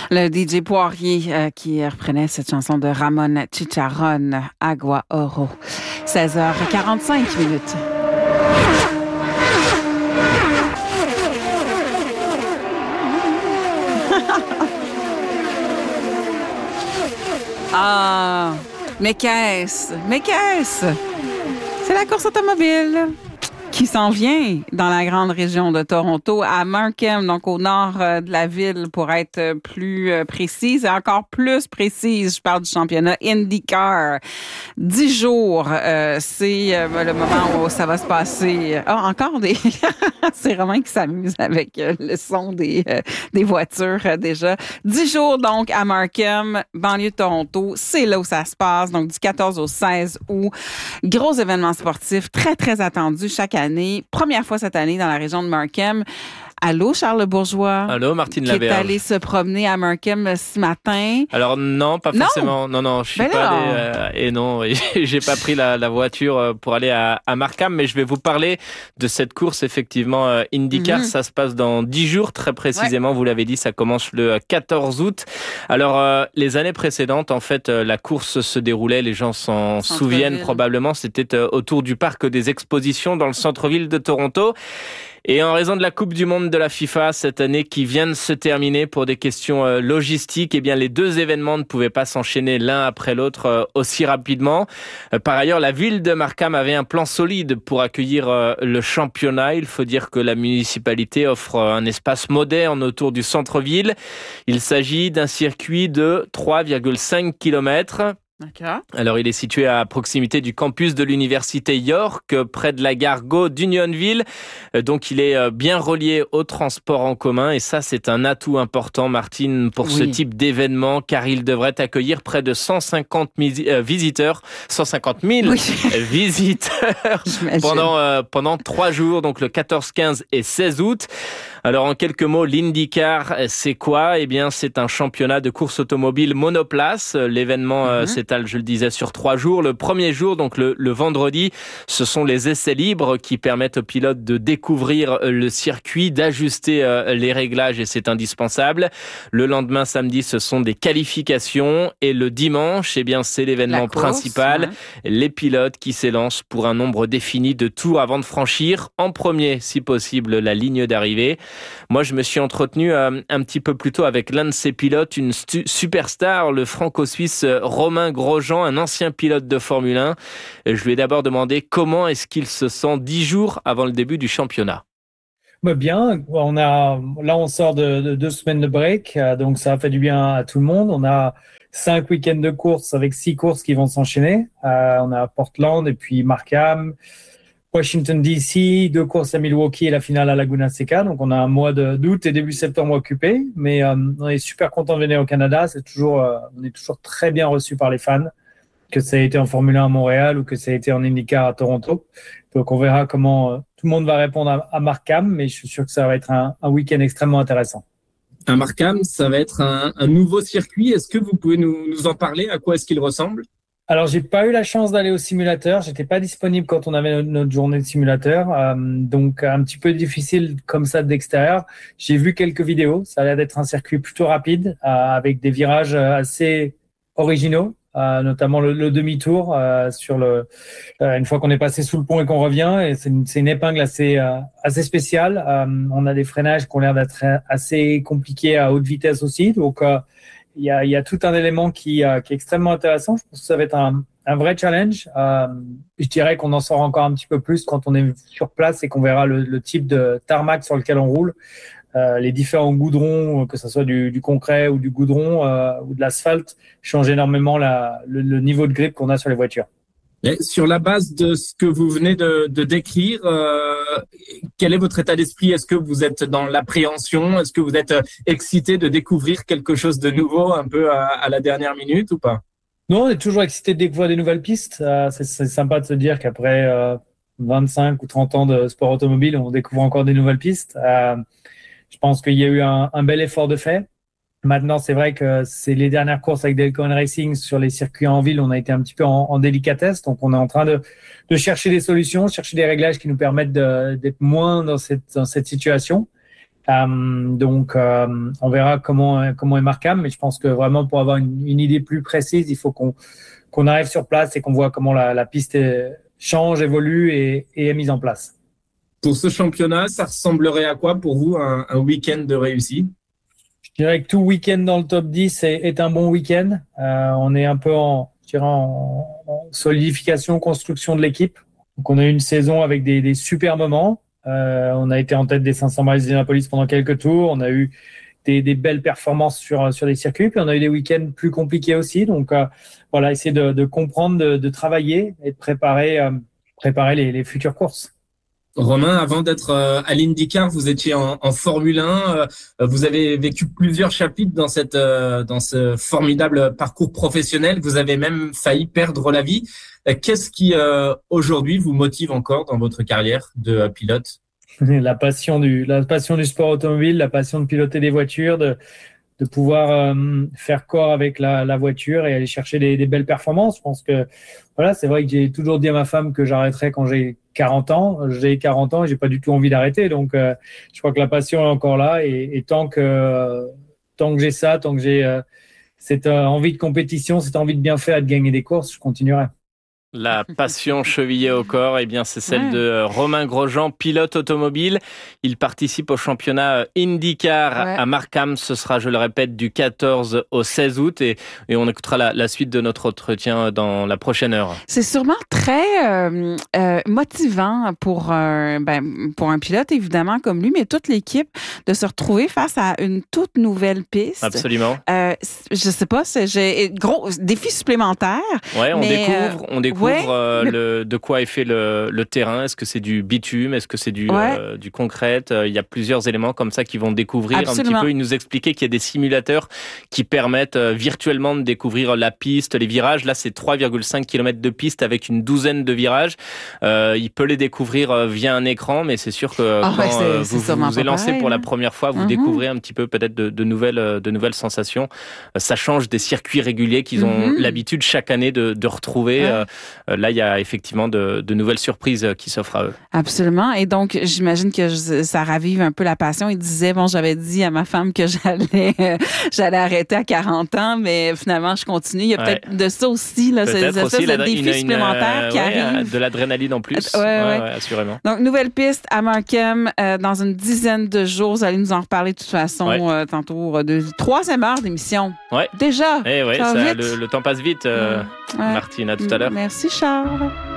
Le DJ Poirier qui reprenait cette chanson de Ramon Chicharrón, Agua Oro. 16h45. Ah, mais qu'est-ce? C'est la course automobile qui s'en vient dans la grande région de Toronto, à Markham, donc au nord de la ville, pour être plus précise et encore plus précise. Je parle du championnat IndyCar. 10 jours, c'est le moment où ça va se passer. Ah, encore des... c'est Romain qui s'amuse avec le son des voitures déjà. 10 jours donc à Markham, banlieue de Toronto. C'est là où ça se passe, donc du 14 au 16 août. Gros événement sportif, très, très attendu chaque année. Première fois cette année dans la région de Markham. Allô, Charles Le Bourgeois. Allô, Martine Laberge. Qui est allé se promener à Markham ce matin. Alors non, pas forcément. Non, je suis pas allé. Et non, j'ai pas pris la voiture pour aller à Markham, mais je vais vous parler de cette course effectivement IndyCar. Ça se passe dans 10 jours très précisément. Ouais. Vous l'avez dit, ça commence le 14 août. Alors les années précédentes, en fait, la course se déroulait. Les gens s'en souviennent probablement. C'était autour du parc des Expositions dans le centre-ville de Toronto. Et en raison de la Coupe du Monde de la FIFA cette année qui vient de se terminer pour des questions logistiques, eh bien les deux événements ne pouvaient pas s'enchaîner l'un après l'autre aussi rapidement. Par ailleurs, la ville de Markham avait un plan solide pour accueillir le championnat. Il faut dire que la municipalité offre un espace moderne autour du centre-ville. Il s'agit d'un circuit de 3,5 km. D'accord. Alors, il est situé à proximité du campus de l'université York, près de la gare GO d'Unionville. Donc, il est bien relié au transport en commun. Et ça, c'est un atout important, Martine, pour ce type d'événement, car il devrait accueillir près de 150 000 visiteurs. 150 000 visiteurs pendant 3 jours, donc le 14, 15 et 16 août. Alors, en quelques mots, l'IndyCar, c'est quoi? Eh bien, c'est un championnat de course automobile monoplace. L'événement s'étale, je le disais, sur 3 jours. Le premier jour, donc le vendredi, ce sont les essais libres qui permettent aux pilotes de découvrir le circuit, d'ajuster les réglages, et c'est indispensable. Le lendemain, samedi, ce sont des qualifications. Et le dimanche, eh bien, c'est l'événement principal. Les pilotes qui s'élancent pour un nombre défini de tours avant de franchir en premier, si possible, la ligne d'arrivée. Moi, je me suis entretenu un petit peu plus tôt avec l'un de ces pilotes, une superstar, le franco-suisse Romain Grosjean, un ancien pilote de Formule 1. Je lui ai d'abord demandé comment est-ce qu'il se sent 10 jours avant le début du championnat. Bien, on sort de 2 semaines de break, donc ça a fait du bien à tout le monde. On a 5 week-ends de course avec 6 courses qui vont s'enchaîner. On a Portland et puis Markham, Washington DC, 2 courses à Milwaukee et la finale à Laguna Seca. Donc, on a un mois d'août et début septembre occupé. Mais on est super content de venir au Canada. On est toujours très bien reçu par les fans, que ça a été en Formule 1 à Montréal ou que ça a été en IndyCar à Toronto. Donc, on verra comment tout le monde va répondre à Markham. Mais je suis sûr que ça va être un week-end extrêmement intéressant. À Markham, ça va être un nouveau circuit. Est-ce que vous pouvez nous en parler? À quoi est-ce qu'il ressemble? Alors, j'ai pas eu la chance d'aller au simulateur. J'étais pas disponible quand on avait notre journée de simulateur. Donc, un petit peu difficile comme ça d'extérieur. J'ai vu quelques vidéos. Ça a l'air d'être un circuit plutôt rapide, avec des virages assez originaux, notamment le demi-tour, une fois qu'on est passé sous le pont et qu'on revient. Et c'est une épingle assez spéciale. On a des freinages qui ont l'air d'être assez compliqués à haute vitesse aussi. Donc, il y a tout un élément qui est extrêmement intéressant. Je pense que ça va être un vrai challenge. Je dirais qu'on en saura encore un petit peu plus quand on est sur place et qu'on verra le type de tarmac sur lequel on roule. Les différents goudrons, que ce soit du concret ou du goudron ou de l'asphalte, changent énormément le niveau de grip qu'on a sur les voitures. Et sur la base de ce que vous venez de décrire, quel est votre état d'esprit? Est-ce que vous êtes dans l'appréhension? Est-ce que vous êtes excité de découvrir quelque chose de nouveau un peu à la dernière minute ou pas? Non, on est toujours excité de découvrir des nouvelles pistes. C'est sympa de se dire qu'après 25 ou 30 ans de sport automobile, on découvre encore des nouvelles pistes. Je pense qu'il y a eu un bel effort de fait. Maintenant, c'est vrai que c'est les dernières courses avec Dale Coyne Racing sur les circuits en ville. On a été un petit peu en délicatesse. Donc, on est en train de chercher des solutions, chercher des réglages qui nous permettent d'être moins dans cette situation. Donc, on verra comment est Markham, mais je pense que vraiment pour avoir une idée plus précise, il faut qu'on arrive sur place et qu'on voit comment la piste change, évolue et est mise en place. Pour ce championnat, ça ressemblerait à quoi pour vous un week-end de réussite? Je dirais que tout week-end dans le top 10 est un bon week-end. On est un peu en solidification, construction de l'équipe. Donc, on a eu une saison avec des super moments. On a été en tête des 500 miles d'Indianapolis pendant quelques tours. On a eu des belles performances sur des circuits. Puis on a eu des week-ends plus compliqués aussi. Donc, voilà, essayer de comprendre, de travailler et de préparer les futures courses. Romain, avant d'être à l'IndyCar, vous étiez en Formule 1. Vous avez vécu plusieurs chapitres dans ce formidable parcours professionnel. Vous avez même failli perdre la vie. Qu'est-ce qui aujourd'hui vous motive encore dans votre carrière de pilote? La passion du sport automobile, la passion de piloter des voitures, de pouvoir faire corps avec la voiture et aller chercher des belles performances. Je pense que voilà, c'est vrai que j'ai toujours dit à ma femme que j'arrêterais quand j'ai 40 ans. J'ai 40 ans et j'ai pas du tout envie d'arrêter. Donc, je crois que la passion est encore là et tant que j'ai ça, tant que j'ai cette envie de compétition, cette envie de bien faire et de gagner des courses, je continuerai. La passion chevillée au corps, eh bien, c'est celle de Romain Grosjean, pilote automobile. Il participe au championnat IndyCar à Markham. Ce sera, je le répète, du 14 au 16 août et on écoutera la suite de notre entretien dans la prochaine heure. C'est sûrement très motivant pour un pilote, évidemment, comme lui, mais toute l'équipe, de se retrouver face à une toute nouvelle piste. Absolument. Je sais pas, j'ai gros défi supplémentaire. Ouais, on découvre Ouais. de quoi est fait le terrain. Est-ce que c'est du bitume? Est-ce que c'est du concrète? Il y a plusieurs éléments comme ça qui vont découvrir Absolument. un petit peu. Il nous expliquait qu'il y a des simulateurs qui permettent virtuellement de découvrir la piste, les virages. Là, c'est 3,5 km de piste avec une douzaine de virages. Il peut les découvrir via un écran, mais c'est sûr que quand vous élancez pour la première fois, vous découvrez un petit peu peut-être de nouvelles sensations. Ça change des circuits réguliers qu'ils ont l'habitude chaque année de retrouver. Là, il y a effectivement de nouvelles surprises qui s'offrent à eux. Absolument. Et donc, j'imagine que ça ravive un peu la passion. Il disait, j'avais dit à ma femme que j'allais arrêter à 40 ans, mais finalement, je continue. Il y a peut-être de ça aussi, là, ces espèces de défis supplémentaires qui arrivent. De l'adrénaline en plus. Assurément. Donc, nouvelle piste à Markham dans une dizaine de jours. Vous allez nous en reparler de toute façon tantôt. De 3e heure d'émission. Ouais. Déjà. Le temps passe vite, Martine. À tout à l'heure. Merci, Charles.